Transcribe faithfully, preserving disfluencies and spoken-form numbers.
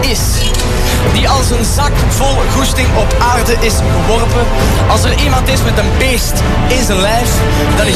is. Die als een zak vol goesting op aarde is geworpen. Als er iemand is met een beest in zijn lijf, dan is